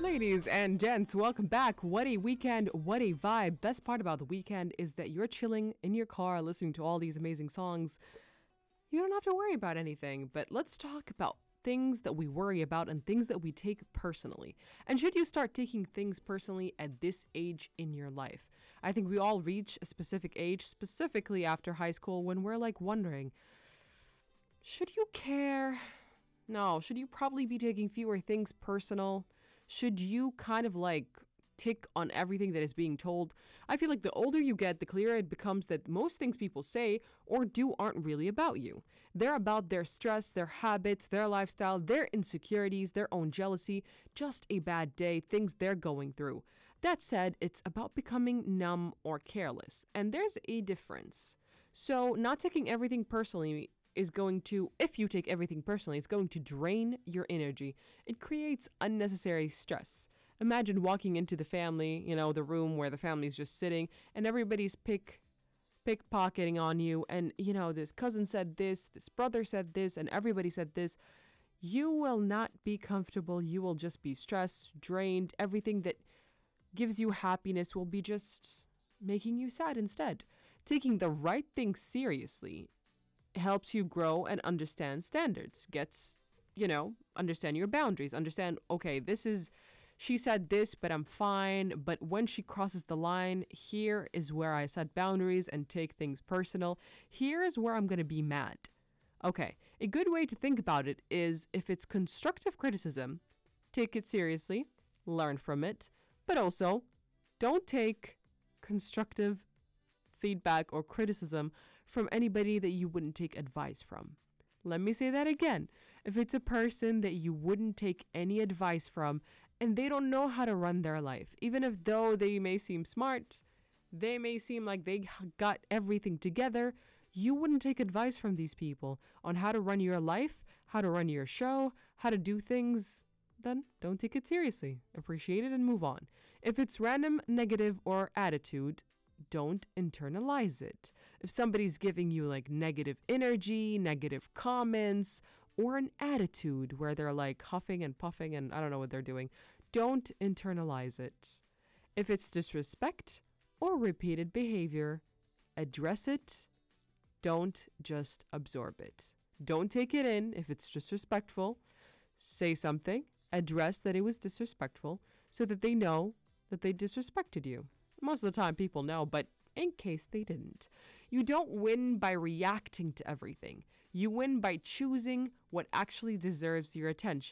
Ladies and gents, welcome back. What a weekend, what a vibe. Best part about the weekend is that you're chilling in your car listening to all these amazing songs. You don't have to worry about anything, but let's talk about things that we worry about and things that we take personally. And should you start taking things personally at this age in your life? I think we all reach a specific age, specifically after high school, when we're like wondering, should you care? No, should you probably be taking fewer things personal? Should you kind of like tick on everything that is being told? I feel like the older you get, the clearer it becomes that most things people say or do aren't really about you. They're about their stress, their habits, their lifestyle, their insecurities, their own jealousy, just a bad day, things they're going through. That said, it's about becoming numb or careless, and there's a difference. So not taking everything personally is going to, if you take everything personally, it's going to drain your energy. It creates unnecessary stress. Imagine walking into the family, the room where the family's just sitting and everybody's pickpocketing on you. And, this cousin said this brother said this, and everybody said this. You will not be comfortable. You will just be stressed, drained. Everything that gives you happiness will be just making you sad instead. Taking the right things seriously helps you grow and understand standards, understand your boundaries, understand, okay, she said this, but I'm fine. But when she crosses the line, here is where I set boundaries and take things personal. Here is where I'm going to be mad. Okay, a good way to think about it is if it's constructive criticism, take it seriously, learn from it, but also don't take constructive feedback or criticism from anybody that you wouldn't take advice from. Let me say that again. If it's a person that you wouldn't take any advice from and they don't know how to run their life, even if though they may seem smart, they may seem like they got everything together, you wouldn't take advice from these people on how to run your life, how to run your show, how to do things, then don't take it seriously. Appreciate it and move on. If it's random, negative, or attitude, don't internalize it. If somebody's giving you like negative energy, negative comments, or an attitude where they're like huffing and puffing and I don't know what they're doing, don't internalize it. If it's disrespect or repeated behavior, address it. Don't just absorb it. Don't take it in if it's disrespectful. Say something, address that it was disrespectful so that they know that they disrespected you. Most of the time people know, but in case they didn't. You don't win by reacting to everything. You win by choosing what actually deserves your attention.